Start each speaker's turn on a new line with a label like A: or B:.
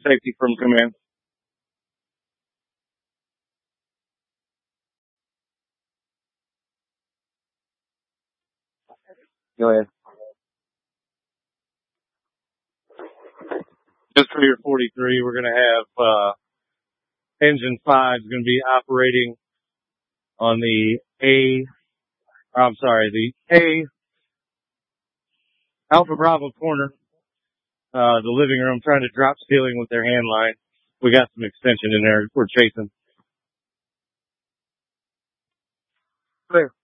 A: Safety from command. Go ahead. Just for your 43, we're going to have engine 5 is going to be operating on the the A Alpha Bravo corner, the living room, trying to drop ceiling with their hand line. We got some extension in there. We're chasing. Clear.